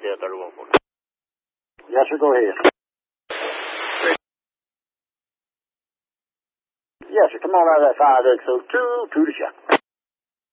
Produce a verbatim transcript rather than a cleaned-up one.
J thirty-one forty. Yes, sir, go ahead. Yes, sir, come on out of that fire exit, two, two to shot.